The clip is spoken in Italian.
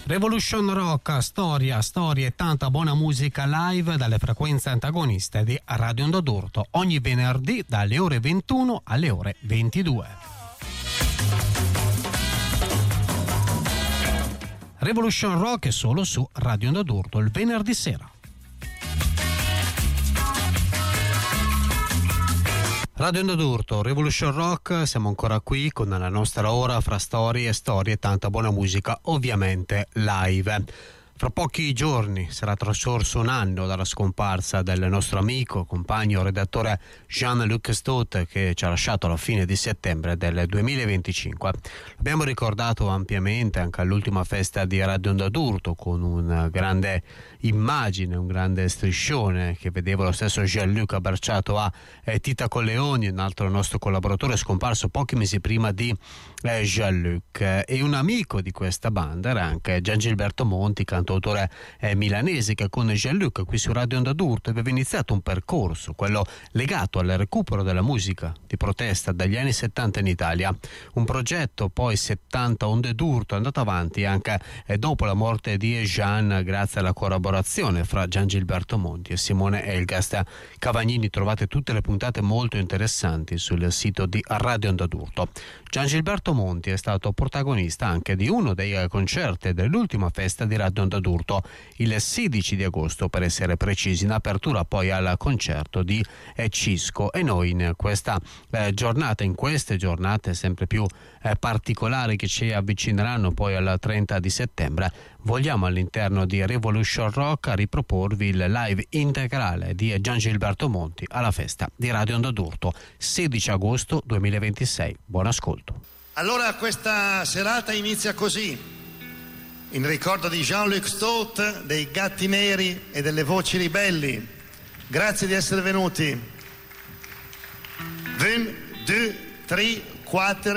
Revolution Rock, storie e tanta buona musica live dalle frequenze antagoniste di Radio Onda d'Urto ogni venerdì dalle ore 21 alle ore 22. Revolution Rock è solo su Radio Onda d'Urto il venerdì sera. Radio Onda d'Urto, Revolution Rock, siamo ancora qui con la nostra ora fra storie e tanta buona musica, ovviamente live. Fra pochi giorni sarà trascorso un anno dalla scomparsa del nostro amico, compagno, redattore Jean-Luc Stott, che ci ha lasciato alla fine di settembre del 2025. L'abbiamo ricordato ampiamente anche all'ultima festa di Radio Onda d'Urto con una grande immagine, un grande striscione che vedeva lo stesso Jean-Luc abbracciato a Tita Colleoni, un altro nostro collaboratore scomparso pochi mesi prima di Jean-Luc. E un amico di questa banda era anche Gian Gilberto Monti, cantautore milanese, che con Jean-Luc qui su Radio Onda d'Urto aveva iniziato un percorso, quello legato al recupero della musica di protesta dagli anni 70 in Italia. Un progetto poi 70 Onde d'Urto è andato avanti anche dopo la morte di Jean, grazie alla collaborazione fra Gian Gilberto Monti e Simone Elgast Cavagnini. Trovate tutte le puntate molto interessanti sul sito di Radio Onda d'Urto. Gian Gilberto Monti è stato protagonista anche di uno dei concerti dell'ultima festa di Radio Onda d'Urto, il 16 di agosto per essere precisi, in apertura poi al concerto di Cisco. E noi in questa giornata, in queste giornate sempre più particolari che ci avvicineranno poi al 30 di settembre, vogliamo all'interno di Revolution Rock riproporvi il live integrale di Gian Gilberto Monti alla festa di Radio Onda d'Urto, 16 agosto 2026. Buon ascolto. Allora questa serata inizia così, in ricordo di Jean-Luc Stott, dei Gatti Neri e delle Voci Ribelli. Grazie di essere venuti. 1, 2, 3, 4